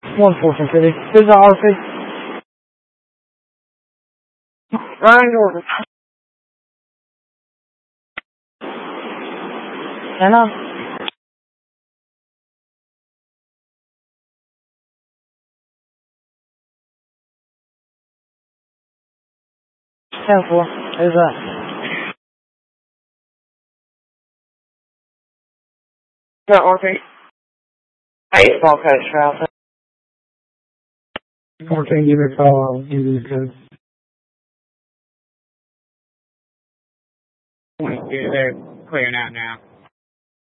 One Fortune City. This is RP. Ryan Jordan. And 10-4. Who's that? Got RP. Baseball coach for Alpha. 14, give me a call. I'll give you the code. They're clearing out now.